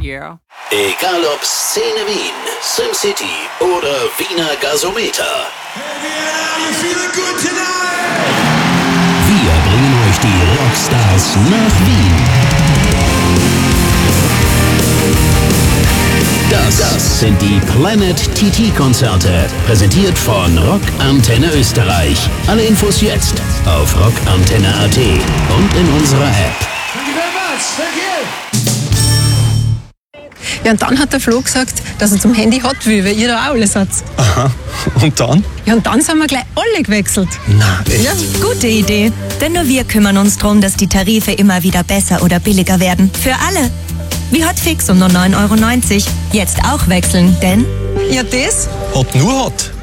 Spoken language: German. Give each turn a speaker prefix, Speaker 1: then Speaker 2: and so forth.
Speaker 1: Yeah.
Speaker 2: Egal ob Szene Wien, SimCity oder Wiener Gasometer. Wir bringen euch die Rockstars nach Wien. Das sind die Planet TT-Konzerte, präsentiert von Rock Antenne Österreich. Alle Infos jetzt auf rockantenne.at und in unserer App.
Speaker 3: Thank you very much. Thank you.
Speaker 4: Ja, und dann hat der Flo gesagt, dass er zum Handy hat will, weil ihr da auch alle seid.
Speaker 5: Aha, und dann?
Speaker 4: Ja, und dann sind wir gleich alle gewechselt.
Speaker 5: Na, echt?
Speaker 4: Ja.
Speaker 6: Gute Idee. Denn nur wir kümmern uns darum, dass die Tarife immer wieder besser oder billiger werden. Für alle. Wie Hotfix um nur 9,90 €. Jetzt auch wechseln, denn...
Speaker 4: Ja, das?
Speaker 5: Hot nur Hot.